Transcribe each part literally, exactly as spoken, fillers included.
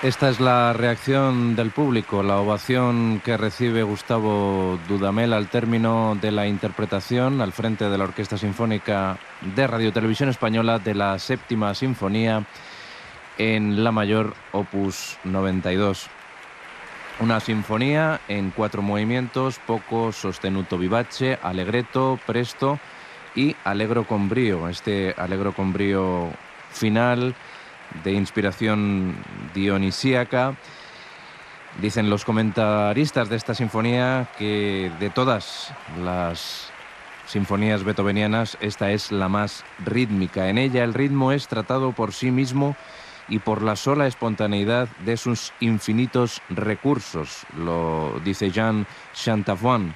Esta es la reacción del público, la ovación que recibe Gustavo Dudamel al término de la interpretación al frente de la Orquesta Sinfónica de Radio Televisión Española de la Séptima Sinfonía en La mayor, opus noventa y dos. Una sinfonía en cuatro movimientos, poco, sostenuto vivace, allegretto, presto y allegro con brío. Este allegro con brío final de inspiración dionisíaca. Dicen los comentaristas de esta sinfonía que de todas las sinfonías beethovenianas esta es la más rítmica. En ella el ritmo es tratado por sí mismo y por la sola espontaneidad de sus infinitos recursos, lo dice Jean Chantavoine.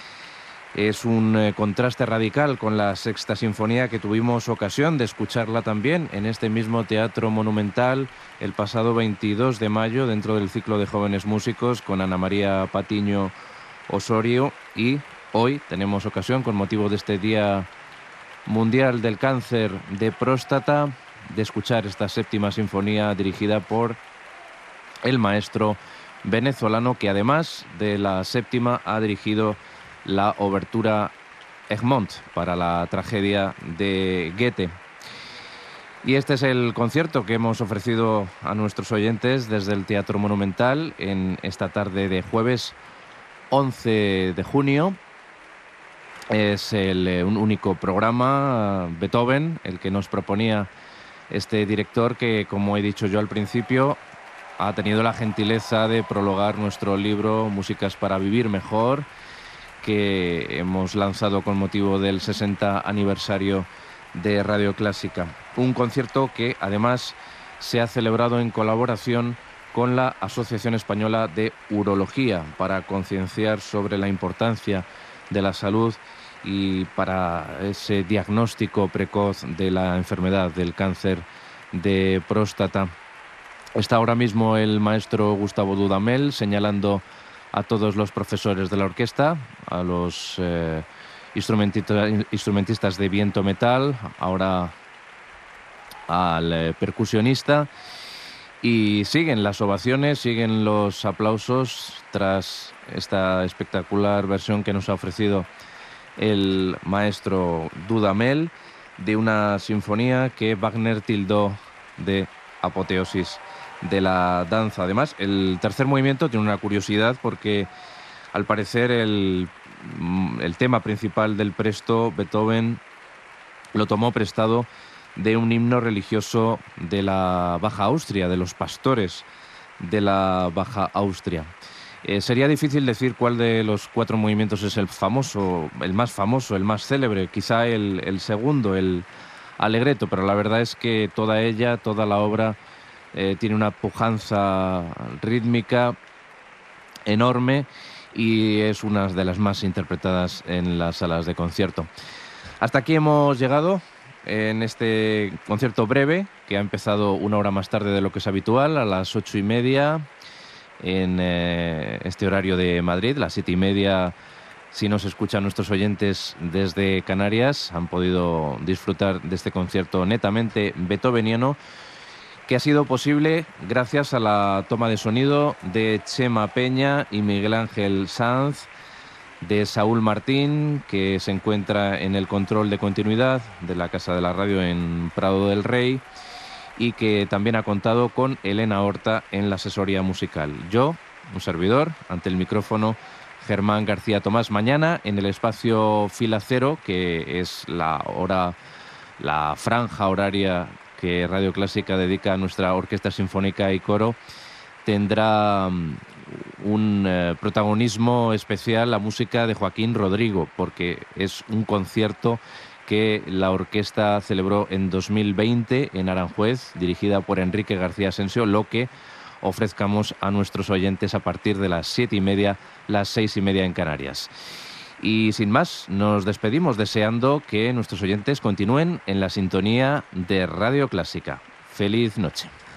Es un eh, contraste radical con la Sexta Sinfonía, que tuvimos ocasión de escucharla también en este mismo Teatro Monumental el pasado veintidós de mayo dentro del ciclo de jóvenes músicos con Ana María Patiño Osorio, y hoy tenemos ocasión, con motivo de este Día Mundial del Cáncer de Próstata, de escuchar esta Séptima Sinfonía dirigida por el maestro venezolano, que además de la séptima ha dirigido la obertura Egmont para la tragedia de Goethe. Y este es el concierto que hemos ofrecido a nuestros oyentes desde el Teatro Monumental en esta tarde de jueves once de junio. Es el, eh, un único programa, uh, Beethoven, el que nos proponía este director que, como he dicho yo al principio, ha tenido la gentileza de prologar nuestro libro Músicas para vivir mejor, que hemos lanzado con motivo del sesenta aniversario de Radio Clásica. Un concierto que además se ha celebrado en colaboración con la Asociación Española de Urología para concienciar sobre la importancia de la salud y para ese diagnóstico precoz de la enfermedad del cáncer de próstata. Está ahora mismo el maestro Gustavo Dudamel señalando a todos los profesores de la orquesta, a los eh, instrumentistas de viento metal, ahora al eh, percusionista, y siguen las ovaciones, siguen los aplausos tras esta espectacular versión que nos ha ofrecido el maestro Dudamel de una sinfonía que Wagner tildó de apoteosis de la danza. Además, el tercer movimiento tiene una curiosidad porque, al parecer, el, el tema principal del presto Beethoven lo tomó prestado de un himno religioso de la Baja Austria, de los pastores de la Baja Austria. Eh, sería difícil decir cuál de los cuatro movimientos es el famoso, el más famoso, el más célebre, quizá el, el segundo, el allegretto, pero la verdad es que toda ella, toda la obra, Eh, tiene una pujanza rítmica enorme y es una de las más interpretadas en las salas de concierto. Hasta aquí hemos llegado en este concierto breve que ha empezado una hora más tarde de lo que es habitual, a las ocho y media en eh, este horario de Madrid, las siete y media si nos escuchan nuestros oyentes desde Canarias. Han podido disfrutar de este concierto netamente beethoveniano, que ha sido posible gracias a la toma de sonido de Chema Peña y Miguel Ángel Sanz, de Saúl Martín, que se encuentra en el control de continuidad de la Casa de la Radio en Prado del Rey, y que también ha contado con Elena Horta en la asesoría musical. Yo, un servidor, ante el micrófono, Germán García Tomás. Mañana en el espacio Fila Cero, que es la hora, la franja horaria que Radio Clásica dedica a nuestra Orquesta Sinfónica y Coro, tendrá un eh, protagonismo especial la música de Joaquín Rodrigo, porque es un concierto que la orquesta celebró en dos mil veinte en Aranjuez, dirigida por Enrique García Asensio, lo que ofrezcamos a nuestros oyentes a partir de las siete y media, las seis y media en Canarias. Y sin más, nos despedimos deseando que nuestros oyentes continúen en la sintonía de Radio Clásica. ¡Feliz noche!